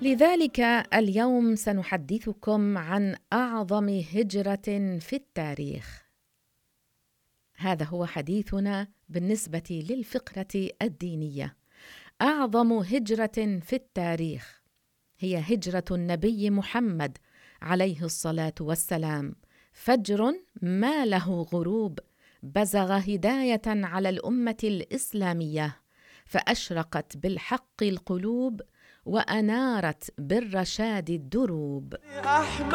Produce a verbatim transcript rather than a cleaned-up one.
لذلك اليوم سنحدثكم عن أعظم هجرة في التاريخ. هذا هو حديثنا بالنسبة للفقرة الدينية. أعظم هجرة في التاريخ هي هجرة النبي محمد عليه الصلاة والسلام، فجر ما له غروب بزغ هداية على الأمة الإسلامية، فأشرقت بالحق القلوب وأنارت بالرشاد الدروب.